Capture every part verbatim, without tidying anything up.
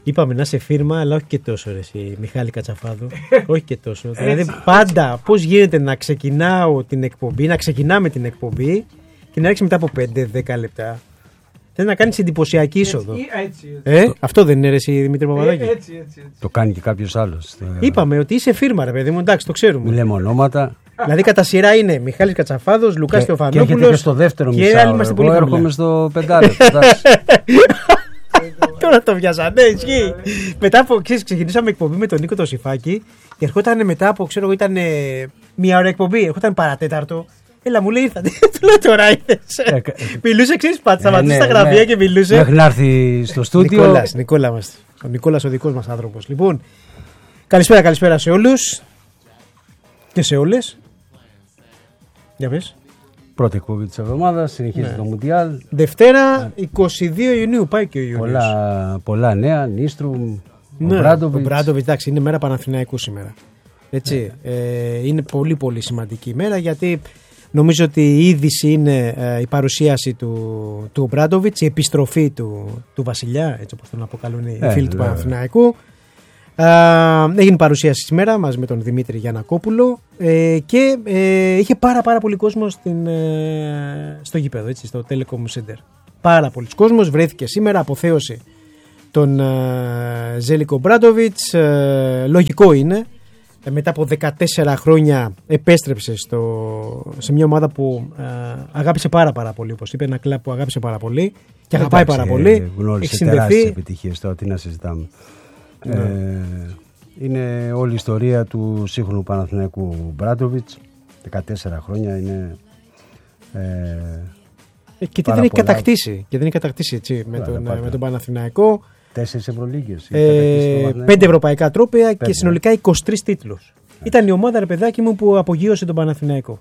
Είπαμε να είσαι φίρμα, αλλά όχι και τόσο, ρε, εσύ, Μιχάλη Κατσαφάδο. Όχι και τόσο. Δηλαδή, πάντα πώς γίνεται να ξεκινάω την εκπομπή, να ξεκινάμε την εκπομπή και να ρίξει μετά από πέντε δέκα λεπτά. Θέλει να κάνει εντυπωσιακή είσοδο. Έτσι, έτσι, έτσι. Ε, αυτό δεν είναι, ρε, εσύ, Δημήτρη Παπαδάκη. Ε, έτσι, έτσι, έτσι. Το κάνει και κάποιος άλλος. Είπαμε ότι είσαι φίρμα, ρε παιδί μου, εντάξει, το ξέρουμε. Μην λέμε ονόματα. Δηλαδή κατά σειρά είναι Μιχάλης Κατσαφάδος, Λουκάς Θεοφανόπουλος. Και έχετε και στο δεύτερο μισάωρο. Εγώ έρχομαι στο πεντάλεπτο. Τώρα το βιάζανε, ισχύει. Μετά από, ξέρεις, ξεκινήσαμε εκπομπή με τον Νίκο το Σιφάκη και ερχόταν μετά από, ξέρω εγώ, ήταν μία ώρα εκπομπή, ερχόταν παρατέταρτο. Έλα, μου λέει, ήρθατε. Του λέω τώρα ήρθες. Μιλούσε, ξέρεις, πάτε, σταματούσε στα γραφεία και μιλούσε. Μέχρι να έρθει στο στούντιο. Νικόλας, Νικόλα μας. Ο Νικόλας ο δικός μας άνθρωπος. Λοιπόν, καλησπέρα, καλησπέρα σε όλους και σε όλες. Για πες. Πρώτη εκπομπή της εβδομάδας, συνεχίζει ναι. το Μουντιάλ. Δευτέρα, εικοστή δεύτερη Ιουνίου, πάει και ο Ιούνιος. Πολλά, πολλά νέα, Νίστρου, ναι, ο Μπράντοβιτς. Ο Μπράντοβιτς, εντάξει, είναι μέρα Παναθηναϊκού σήμερα. Έτσι, ναι. ε, είναι πολύ πολύ σημαντική ημέρα γιατί νομίζω ότι η είδηση είναι ε, η παρουσίαση του, του Μπράντοβιτς, η επιστροφή του, του Βασιλιά, έτσι όπως τον αποκαλούν οι ε, φίλοι του Παναθηναϊκού. Uh, έγινε παρουσίαση σήμερα μαζί με τον Δημήτρη Γιαννακόπουλο ε, και ε, είχε πάρα πάρα πολύ κόσμο στην, ε, στο γήπεδο, έτσι, στο Telecom Center. Πάρα πολλοί κόσμος βρέθηκε σήμερα, αποθέωσε τον ε, Ζέλικο Μπράντοβιτς. ε, λογικό είναι, ε, μετά από δεκατέσσερα χρόνια επέστρεψε στο, σε μια ομάδα που ε, αγάπησε πάρα πάρα πολύ, όπως είπε, ένα κλαμπ που αγάπησε πάρα πολύ και αγαπάει εντάξει, πάρα πολύ. Γνώρισε τεράστιες επιτυχίες, τώρα τι να συζητάμε. Ναι. Ε, είναι όλη η ιστορία του σύγχρονου Παναθηναϊκού Μπράντοβιτς. δεκατέσσερα χρόνια είναι. Ε, ε, και τι δεν έχει κατακτήσει, και δεν έχει κατακτήσει έτσι, με, τον, με τον Παναθηναϊκό. Τέσσερις Ευρωλίγκες. Ε, πέντε ευρωπαϊκά τρόπαια πέντε. Και συνολικά είκοσι τρεις τίτλους. Ε. Ήταν η ομάδα, ρε παιδάκι μου, που απογείωσε τον Παναθηναϊκό.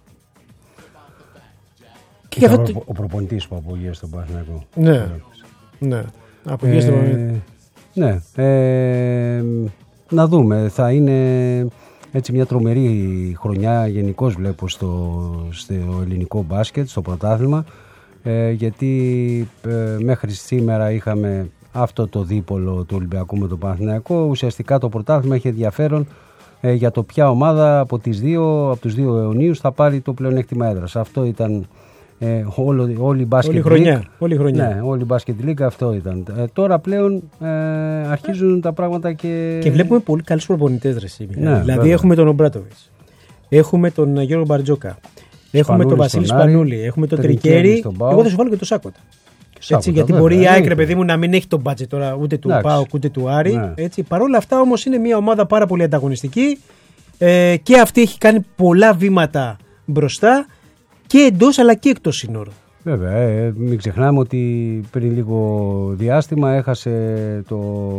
Και και αυτό... ο, ο προπονητής που απογείωσε τον Παναθηναϊκό. Ναι, ναι. Απογείωσε τον Παναθηναϊκό. Ναι, ε, να δούμε, θα είναι έτσι μια τρομερή χρονιά γενικώς βλέπω στο, στο ελληνικό μπάσκετ, στο πρωτάθλημα, ε, γιατί ε, μέχρι σήμερα είχαμε αυτό το δίπολο του Ολυμπιακού με το Παναθηναϊκό. Ουσιαστικά το πρωτάθλημα έχει ενδιαφέρον ε, για το ποια ομάδα από, τις δύο, από τους δύο αιωνίους θα πάρει το πλεονέκτημα έδρας. Αυτό ήταν... Ε, όλη, όλη, όλη, χρονιά, όλη χρονιά. Ναι, όλη η μπάσκετ λίγα αυτό ήταν. Ε, τώρα πλέον ε, αρχίζουν τα πράγματα και... Και βλέπουμε πολύ καλούς προπονητές, ρε Σίμι. Ναι, δηλαδή βέβαια. Έχουμε τον Ομπράτοβιτς, έχουμε τον Γιώργο Μπαρτζόκα, έχουμε τον Βασίλη Σπανούλη, έχουμε τον Τρικέρι. Εγώ θα σου βάλω και τον Σάκοτα. Έτσι, γιατί βέβαια, μπορεί η ΑΕΚ, παιδί μου, να μην έχει τον μπάτζετ τώρα ούτε του ΠΑΟΚ ούτε του Άρη. Ναι. Έτσι, παρόλα αυτά όμως είναι μια ομάδα πάρα πολύ ανταγωνιστική ε, και αυτή έχει κάνει πολλά βήματα μπροστά. Και εντός αλλά και εκτός σύνορων. Βέβαια, ε, μην ξεχνάμε ότι πριν λίγο διάστημα έχασε το,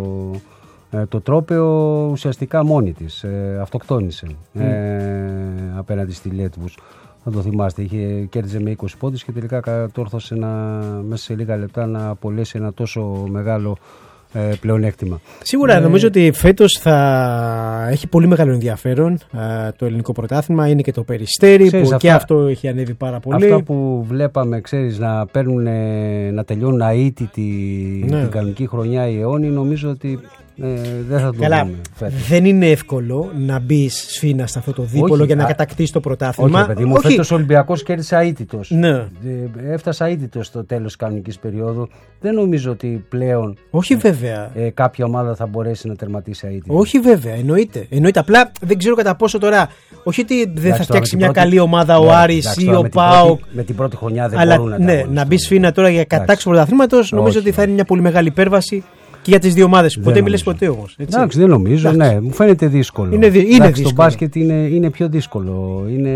ε, το τρόπαιο ουσιαστικά μόνη της. Ε, αυτοκτόνησε mm. ε, απέναντι στη Λέτβους. Θα το θυμάστε, είχε, κέρδιζε με είκοσι πόντους και τελικά κατόρθωσε να, μέσα σε λίγα λεπτά να απολέσει ένα τόσο μεγάλο ε, πλεονέκτημα. Σίγουρα ε, νομίζω ότι φέτος θα έχει πολύ μεγάλο ενδιαφέρον ε, το ελληνικό πρωτάθλημα. Είναι και το Περιστέρι που αυτά, και αυτό έχει ανέβει πάρα πολύ. Αυτά που βλέπαμε, ξέρεις, να παίρνουν, να τελειώνουν αίτητη ναι. την κανονική χρονιά οι αιώνιοι, νομίζω ότι ε, δεν θα το Καλά, δούμε φέτος. Δεν είναι εύκολο να μπει σφήνα σε αυτό το δίπολο όχι, για να κατακτήσει το πρωτάθλημα. Όχι, παιδί μου, όχι. Φέτος ο Ολυμπιακός κέρδισε αίτητος. Ναι. Έφτασε αίτητος στο τέλος της κανονικής περίοδου. Δεν νομίζω ότι πλέον όχι, βέβαια. Ε, κάποια ομάδα θα μπορέσει να τερματίσει αίτητος. Όχι, βέβαια, εννοείται. εννοείται. Απλά δεν ξέρω κατά πόσο τώρα. Όχι ότι δεν εντάξει, θα φτιάξει μια πρώτη, καλή ομάδα ο ναι, Άρης ή ο ΠΑΟΚ. Με την πρώτη χρονιά δεν αλλά, μπορούν να ναι, να μπει σφήνα τώρα για κατάξη πρωταθλήματος, νομίζω ότι θα είναι μια πολύ μεγάλη υπέρβαση. Και για τις δύο ομάδες. Ποτέ μιλες ποτέ όμως. Εντάξει, δεν νομίζω. Ναι, μου φαίνεται δύσκολο. Είναι, είναι εντάξει, δύσκολο. Το μπάσκετ είναι, είναι πιο δύσκολο. Είναι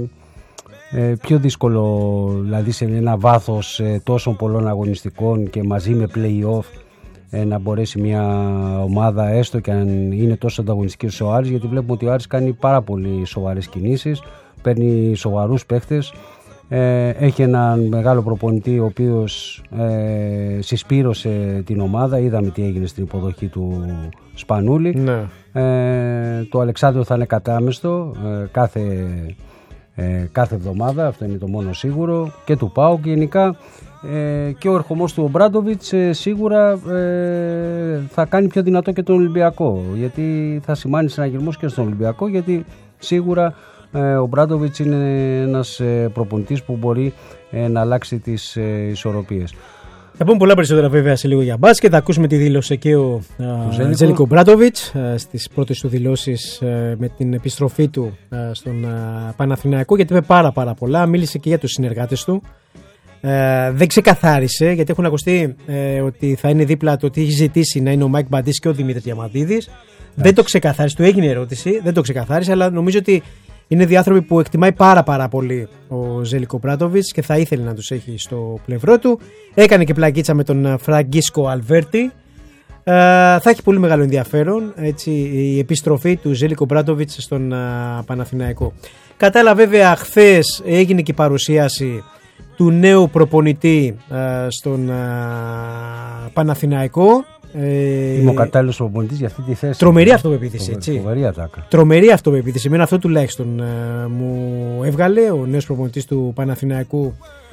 ε, πιο δύσκολο δηλαδή σε ένα βάθος ε, τόσων πολλών αγωνιστικών και μαζί με play-off ε, να μπορέσει μια ομάδα, έστω και αν είναι τόσο ανταγωνιστική όσο ο Άρης, γιατί βλέπουμε ότι ο Άρης κάνει πάρα πολύ σοβαρές κινήσεις, παίρνει σοβαρούς παίχτες. Ε, έχει έναν μεγάλο προπονητή ο οποίος ε, συσπήρωσε την ομάδα. Είδαμε τι έγινε στην υποδοχή του Σπανούλη. Ναι. ε, Το Αλεξάνδριο θα είναι κατάμεστο ε, κάθε ε, κάθε εβδομάδα, αυτό είναι το μόνο σίγουρο, και του ΠΑΟΚ γενικά. Ε, και ο ερχομός του Ομπράντοβιτς ε, σίγουρα ε, θα κάνει πιο δυνατό και τον Ολυμπιακό, γιατί θα σημάνει συναγερμός και στον Ολυμπιακό, γιατί σίγουρα ε, ο Ομπράντοβιτς είναι ένας ε, προπονητής που μπορεί ε, να αλλάξει τις ε, ισορροπίες. Θα πούμε πολλά περισσότερα βέβαια σε λίγο για μπάσκετ. Θα ακούσουμε τη δήλωση και ο Ζέλικο Ομπράντοβιτς στις πρώτες του δηλώσεις με την επιστροφή του στον Παναθηναϊκό, γιατί είπε πάρα πάρα πολλά. Μίλησε και για τους συνεργάτες του. Ε, δεν ξεκαθάρισε, γιατί έχουν ακουστεί ε, ότι θα είναι δίπλα το ότι έχει ζητήσει να είναι ο Μάικ Μπαντής και ο Δημήτρης Διαμαντίδης. Δεν το ξεκαθάρισε, του έγινε ερώτηση, δεν το ξεκαθάρισε, αλλά νομίζω ότι είναι δύο άνθρωποι που εκτιμάει πάρα πάρα πολύ ο Ζέλικο Ομπράντοβιτς και θα ήθελε να τους έχει στο πλευρό του. Έκανε και πλακίτσα με τον Φραγκίσκο Αλβέρτη. Ε, θα έχει πολύ μεγάλο ενδιαφέρον έτσι, η επιστροφή του Ζέλικο Ομπράντοβιτς στον uh, Παναθηναϊκό. Κατά άλλα, βέβαια, χθες έγινε και η παρουσίαση του νέου προπονητή uh, στον uh, Παναθηναϊκό. Είμαι ο κατάλληλος προπονητής για αυτή τη θέση. Τρομερή αυτοπεποίθηση, έτσι. Φοβερή ατάκα. Τρομερή αυτοπεποίθηση. Εμένα αυτό τουλάχιστον uh, μου έβγαλε ο νέος προπονητής του Παναθηναϊκού,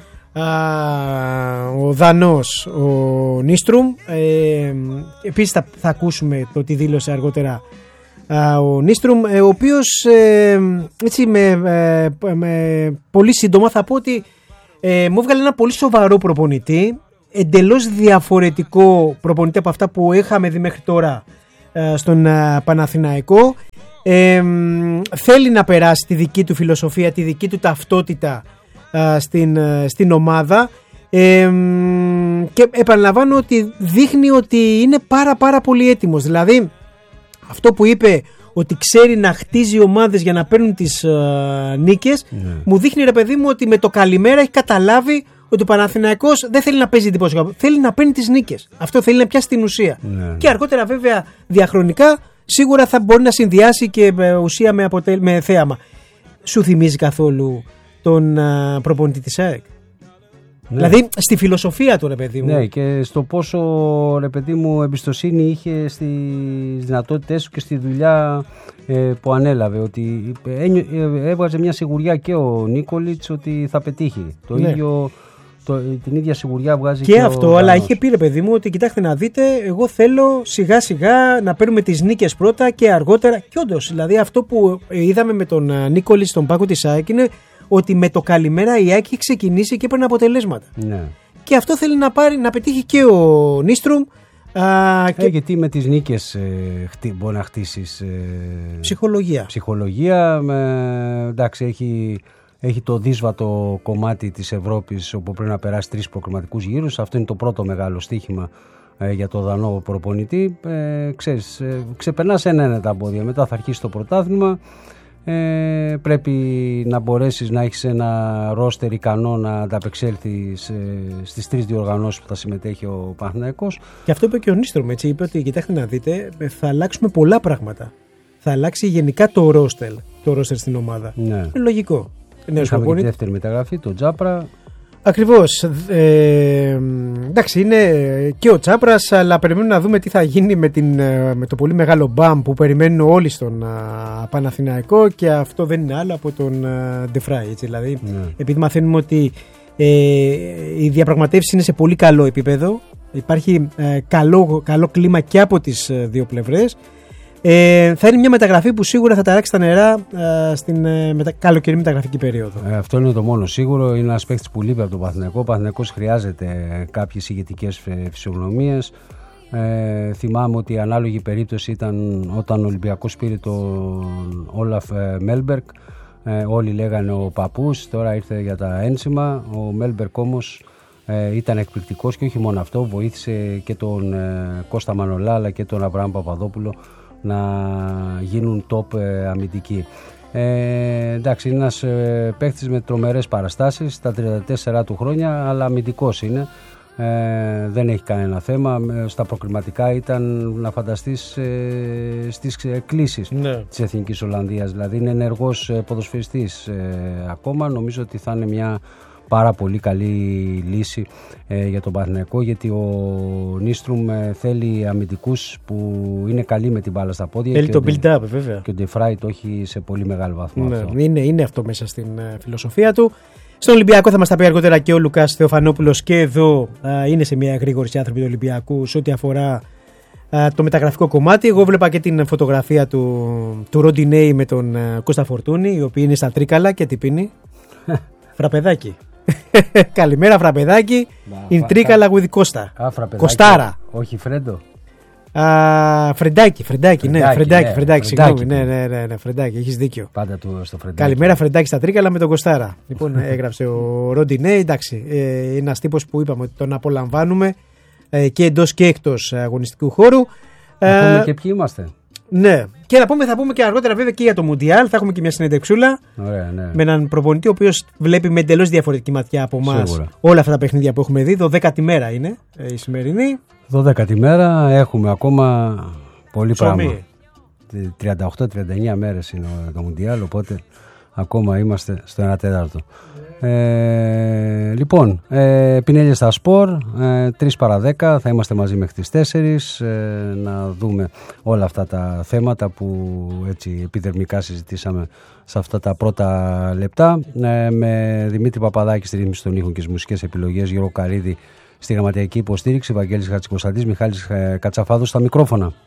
uh, ο Δανός, ο Νίστρουμ. Ε, επίσης θα, θα ακούσουμε το τι δήλωσε αργότερα uh, ο Νίστρουμ, ε, ο οποίος ε, έτσι με, ε, με πολύ σύντομα θα πω ότι ε, μου έβγαλε ένα πολύ σοβαρό προπονητή, εντελώς διαφορετικό προπονητή από αυτά που είχαμε δει μέχρι τώρα ε, στον ε, Παναθηναϊκό. Ε, θέλει να περάσει τη δική του φιλοσοφία, τη δική του ταυτότητα ε, στην, ε, στην ομάδα, ε, και επαναλαμβάνω ότι δείχνει ότι είναι πάρα πάρα πολύ έτοιμος. Δηλαδή αυτό που είπε ότι ξέρει να χτίζει ομάδες για να παίρνουν τις ε, νίκες, ναι. Μου δείχνει, ρε παιδί μου, ότι με το καλημέρα έχει καταλάβει ότι ο Παναθηναϊκός δεν θέλει να παίζει τίποτα, θέλει να παίρνει τις νίκες. Αυτό θέλει να πιάσει την ουσία. Ναι. Και αργότερα βέβαια διαχρονικά σίγουρα θα μπορεί να συνδυάσει και ουσία με, αποτέλ... με θέαμα. Σου θυμίζει καθόλου τον uh, προπονητή της ΑΕΚ? Ναι. Δηλαδή στη φιλοσοφία του, ρε παιδί μου. Ναι, και στο πόσο, ρε παιδί μου, εμπιστοσύνη είχε στις δυνατότητές του και στη δουλειά ε, που ανέλαβε. Ότι ε, έβγαζε μια σιγουριά και ο Νίκολιτς ότι θα πετύχει. Το ναι. ίδιο, το, την ίδια σιγουριά βγάζει και, και αυτό, ο αλλά Δανός. Είχε πει, ρε παιδί μου, ότι κοιτάξτε να δείτε, εγώ θέλω σιγά σιγά να παίρνουμε τις νίκες πρώτα και αργότερα. Και όντως, δηλαδή αυτό που είδαμε με τον Νίκολιτς στον πάγκο της ΑΕΚ είναι ότι με το καλημέρα η ΑΕΚ έχει ξεκινήσει και έπαιρνε αποτελέσματα. Ναι. Και αυτό θέλει να, πάρει, να πετύχει και ο Νίστρουμ. Α, και... Ε, γιατί με τις νίκες ε, χτυ, μπορεί να χτίσεις ε, ψυχολογία. Ψυχολογία ε, εντάξει, έχει, έχει το δύσβατο κομμάτι της Ευρώπης, όπου πρέπει να περάσει τρεις προκριματικούς γύρους. Αυτό είναι το πρώτο μεγάλο στοίχημα ε, για το Δανό προπονητή. Ε, ξέρεις, ε, ξεπερνάς ένα-ένα τα πόδια, μετά θα αρχίσει το πρωτάθλημα. Ε, πρέπει να μπορέσεις να έχεις ένα ρόστερ ικανό να ανταπεξέλθεις ε, στις τρεις διοργανώσεις που θα συμμετέχει ο Παναθηναϊκός. Και αυτό είπε και ο Νίστρομ, έτσι, είπε ότι κοιτάξτε να δείτε, θα αλλάξουμε πολλά πράγματα. Θα αλλάξει γενικά το ρόστερ, το ρόστερ στην ομάδα. Ναι. Είναι λογικό. Είχαμε και τη δεύτερη μεταγραφή, το Τζάπρα. Ακριβώς. Ε, εντάξει, είναι και ο Τσάπρας, αλλά περιμένουμε να δούμε τι θα γίνει με, την, με το πολύ μεγάλο μπαμ που περιμένουν όλοι στον α, Παναθηναϊκό, και αυτό δεν είναι άλλο από τον Ντεφράι. Δηλαδή, ναι. Επειδή μαθαίνουμε ότι ε, οι διαπραγματεύσεις είναι σε πολύ καλό επίπεδο, υπάρχει ε, καλό, καλό κλίμα και από τις δύο πλευρές. Ε, θα είναι μια μεταγραφή που σίγουρα θα ταράξει τα νερά ε, στην ε, μετα... καλοκαιρινή μεταγραφική περίοδο. Ε, αυτό είναι το μόνο σίγουρο. Είναι ένας παίκτης που λείπει από τον Παναθηναϊκό. Ο Παναθηναϊκός χρειάζεται κάποιες ηγετικές φυσιογνωμίες. Ε, θυμάμαι ότι η ανάλογη περίπτωση ήταν όταν ο Ολυμπιακός πήρε τον Όλαφ Μέλμπερκ. Ε, όλοι λέγανε ο παππούς, τώρα ήρθε για τα ένσημα. Ο Μέλμπερκ όμως ε, ήταν εκπληκτικός, και όχι μόνο αυτό, βοήθησε και τον ε, Κώστα Μανολά αλλά και τον Αβραάμ Παπαδόπουλο να γίνουν top ε, αμυντικοί. Ε, εντάξει, είναι ένας ε, παίκτης με τρομερές παραστάσεις στα τριάντα τέσσερα του χρόνια, αλλά αμυντικός είναι. Ε, δεν έχει κανένα θέμα. Στα προκριματικά ήταν να φανταστείς ε, στις κλήσεις ναι. της Εθνικής Ολλανδίας. Δηλαδή είναι ενεργός ε, ποδοσφαιριστής ε, ακόμα. Νομίζω ότι θα είναι μια πάρα πολύ καλή λύση ε, για τον Παναθηναϊκό, γιατί ο Νίστρουμ ε, θέλει αμυντικούς που είναι καλοί με την μπάλα στα πόδια. Θέλει το build-up, ο, βέβαια. Και ο Ντεφράι το έχει σε πολύ μεγάλο βαθμό. Ναι, αυτό. Είναι, είναι αυτό μέσα στην uh, φιλοσοφία του. Στον Ολυμπιακό θα μας τα πει αργότερα και ο Λουκάς Θεοφανόπουλος, και εδώ uh, είναι σε μια εγρήγορση άνθρωποι του Ολυμπιακού σε ό,τι αφορά uh, το μεταγραφικό κομμάτι. Εγώ βλέπα και την φωτογραφία του, του Ροντινέη με τον uh, Κώστα Φορτούνη, οι οποίοι είναι στα Τρίκαλα και τι πίνει. Φραπεδάκι. Καλημέρα, φραπεδάκι. Είναι Τρίκαλα with Κώστα. Κοστάρα. Όχι Φρέντο. Α, φρεντάκι, φρεντάκι, ναι, φρεντάκι, ναι, φρεντάκι, συγγνώμη, ναι, ναι, ναι, ναι, φρεντάκι, έχεις δίκιο. Πάντα του στο φρεντάκι. Καλημέρα, φρεντάκι στα Τρίκαλα με τον Κοστάρα. Λοιπόν, έγραψε ο Ροντινέ, εντάξει, ε, είναι ένας τύπος που είπαμε ότι τον απολαμβάνουμε ε, και εντός και εκτός αγωνιστικού χώρου. Να πούμε και ποιοι είμαστε. Ναι, και να πούμε, θα πούμε και αργότερα βέβαια και για το Μουντιάλ. Θα έχουμε και μια συνεντευξούλα. Ωραία, ναι. Με έναν προπονητή ο οποίος βλέπει με εντελώς διαφορετική ματιά από εμάς όλα αυτά τα παιχνίδια που έχουμε δει. δωδέκατη μέρα είναι ε, η σημερινή. δωδέκατη μέρα, έχουμε ακόμα πολύ Ψωμί. πράγμα. τριάντα οκτώ τριάντα εννέα μέρες είναι το Μουντιάλ, οπότε ακόμα είμαστε στο ένα τέταρτο. Ε, λοιπόν, ε, Πινέλια στα Σπορ, ε, τρεις παρά δέκα, θα είμαστε μαζί μέχρι τις τέσσερις, ε, να δούμε όλα αυτά τα θέματα που έτσι επιδερμικά συζητήσαμε σε αυτά τα πρώτα λεπτά, ε, με Δημήτρη Παπαδάκη στη ρύθμιση των ήχων και τις μουσικές επιλογές, Γιώργο Καρίδη στη γραμματιακή υποστήριξη, Βαγγέλης Χατζικοσταντής, Μιχάλης Κατσαφάδος στα μικρόφωνα.